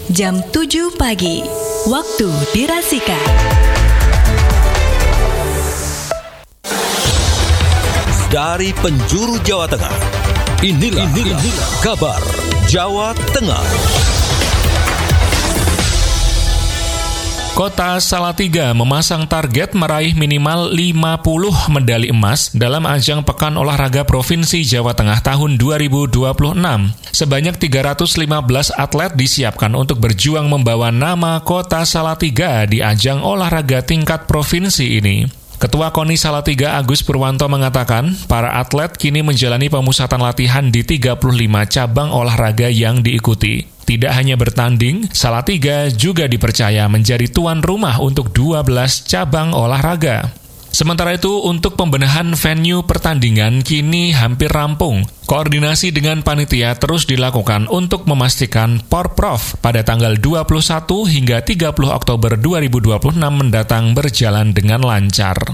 jam 7 pagi. Waktu dirasikan. Dari penjuru Jawa Tengah, inilah kabar Jawa Tengah. Kota Salatiga memasang target meraih minimal 50 medali emas dalam ajang Pekan Olahraga Provinsi Jawa Tengah tahun 2026. Sebanyak 315 atlet disiapkan untuk berjuang membawa nama Kota Salatiga di ajang olahraga tingkat provinsi ini. Ketua KONI Salatiga Agus Purwanto mengatakan, para atlet kini menjalani pemusatan latihan di 35 cabang olahraga yang diikuti. Tidak hanya bertanding, Salatiga juga dipercaya menjadi tuan rumah untuk 12 cabang olahraga. Sementara itu, untuk pembenahan venue pertandingan kini hampir rampung. Koordinasi dengan panitia terus dilakukan untuk memastikan Porprov pada tanggal 21 hingga 30 Oktober 2026 mendatang berjalan dengan lancar.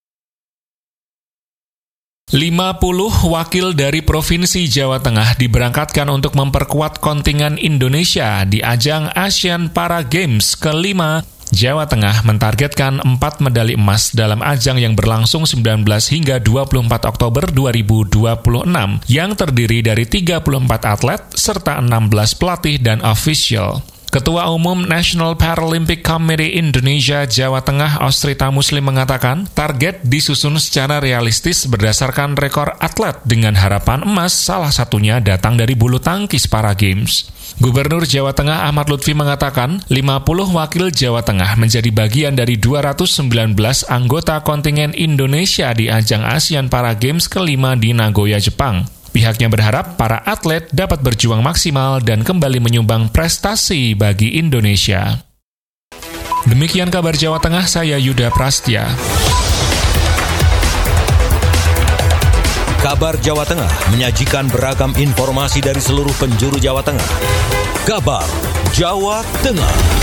50 wakil dari Provinsi Jawa Tengah diberangkatkan untuk memperkuat kontingen Indonesia di ajang Asian Para Games ke-5. Jawa Tengah mentargetkan 4 medali emas dalam ajang yang berlangsung 19 hingga 24 Oktober 2026 yang terdiri dari 34 atlet serta 16 pelatih dan official. Ketua Umum National Paralympic Committee Indonesia Jawa Tengah Austrita Muslim mengatakan, target disusun secara realistis berdasarkan rekor atlet dengan harapan emas, salah satunya datang dari bulu tangkis para games. Gubernur Jawa Tengah Ahmad Lutfi mengatakan, 50 wakil Jawa Tengah menjadi bagian dari 219 anggota kontingen Indonesia di ajang ASEAN Para Games ke-5 di Nagoya, Jepang. Pihaknya berharap para atlet dapat berjuang maksimal dan kembali menyumbang prestasi bagi Indonesia. Demikian kabar Jawa Tengah, saya Yuda Prastya. Kabar Jawa Tengah menyajikan beragam informasi dari seluruh penjuru Jawa Tengah. Kabar Jawa Tengah.